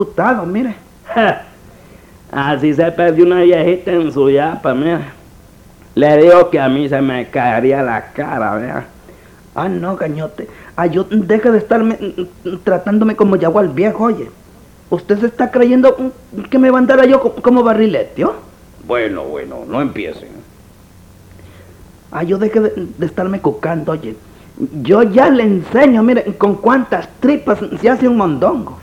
Asustado, mire. Así se perdió una viejita en su yapa, mira. Le digo que a mí se me caería la cara, vea. Ah, no, gañote. Yo deje de estarme tratándome como yagual viejo, oye. ¿Usted se está creyendo que me va a andar yo como barrilete, oh? Bueno, no empiecen. Yo deje de estarme cucando, oye. Yo ya le enseño, mire, con cuántas tripas se hace un mondongo.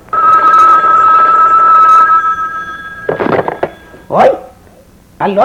¿Oye? ¿Aló?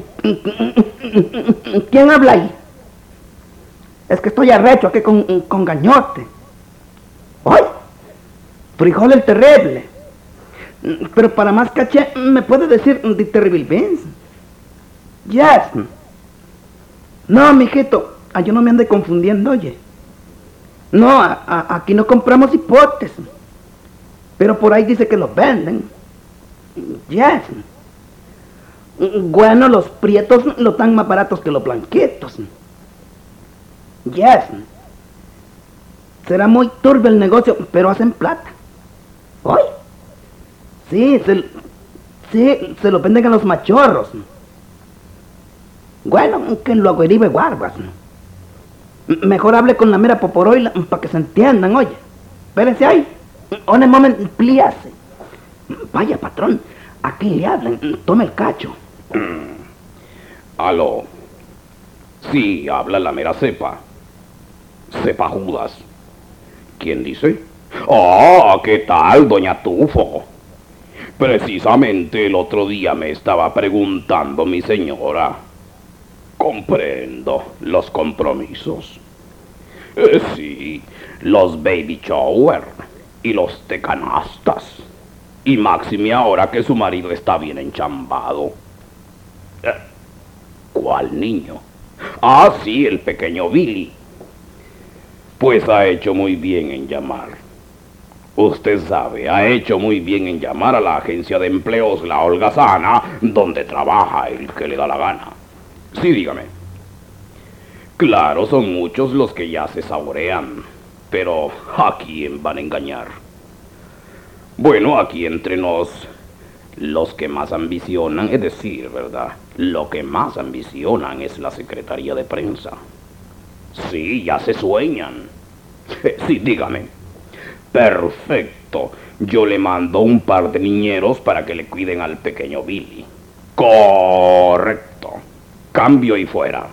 ¿Quién habla ahí? Es que estoy arrecho aquí con gañote. ¿Oye? Frijol el terrible. Pero para más caché, ¿me puede decir the terrible beans? Yes. No, mijito, yo no me ande confundiendo, oye. No, aquí no compramos hipotes. Pero por ahí dice que los venden. Yes. Bueno, los prietos lo están más baratos que los blanquitos. Yes. Será muy turbio el negocio, pero hacen plata. ¿Oye? Sí, se lo venden a los machorros. Bueno, que lo averigüe guardas. Mejor hable con la mera poporoila para que se entiendan, oye. Espérese ahí. On a moment, please. Vaya, patrón, aquí le hablan. Tome el cacho. Aló. Sí, habla la mera cepa. Cepa Judas. ¿Quién dice? ¿Qué tal, doña Tufo? Precisamente el otro día me estaba preguntando mi señora. Comprendo los compromisos. Sí, los baby shower y los tecanastas. Y máxime ahora que su marido está bien enchambado. ¿Cuál niño? Sí, el pequeño Billy. Pues ha hecho muy bien en llamar. Usted sabe, ha hecho muy bien en llamar a la agencia de empleos La Holgazana, donde trabaja el que le da la gana. Sí, dígame. Claro, son muchos los que ya se saborean, pero ¿a quién van a engañar? Bueno, aquí entre nos, los que más ambicionan, es decir, ¿verdad? Lo que más ambicionan es la Secretaría de Prensa. Sí, ya se sueñan. Sí, dígame. Perfecto. Yo le mando un par de niñeros para que le cuiden al pequeño Billy. Correcto. Cambio y fuera.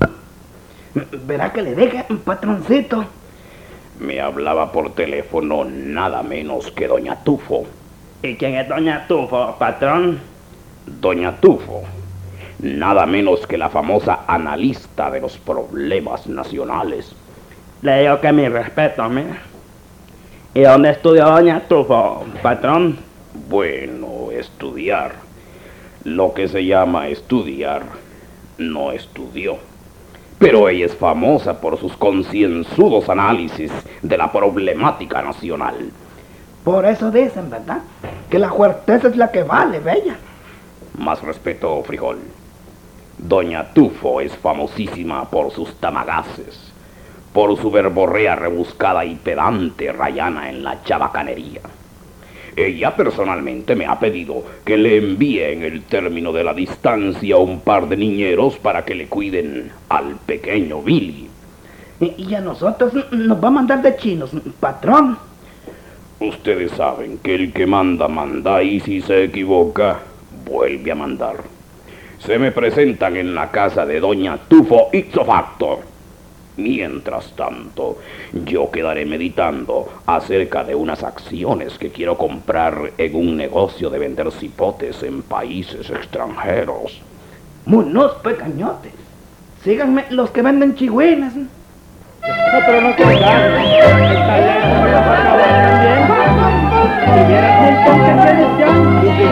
¿Verá que le deje, patroncito? Me hablaba por teléfono nada menos que doña Tufo. ¿Y quién es doña Tufo, patrón? Doña Tufo. Nada menos que la famosa analista de los problemas nacionales. Le digo que mi respeto, mira. ¿Y dónde estudió doña Tufo, patrón? Bueno, estudiar. Lo que se llama estudiar, no estudió. Pero ella es famosa por sus concienzudos análisis de la problemática nacional. Por eso dicen, ¿verdad? Que la fuerteza es la que vale, bella. Más respeto, frijol. Doña Tufo es famosísima por sus tamagaces, por su verborrea rebuscada y pedante rayana en la chabacanería. Ella personalmente me ha pedido que le envíe en el término de la distancia un par de niñeros para que le cuiden al pequeño Billy. Y a nosotros nos va a mandar de chinos, patrón. Ustedes saben que el que manda, manda, y si se equivoca, vuelve a mandar. Se me presentan en la casa de doña Tufo ipso facto. Mientras tanto, yo quedaré meditando acerca de unas acciones que quiero comprar en un negocio de vender cipotes en países extranjeros. Munos pequeñotes. Síganme los que venden chigüines. No, pero no colgarlo. Está lejos, me va a acabar también. Si vieras el montón que tienes ya.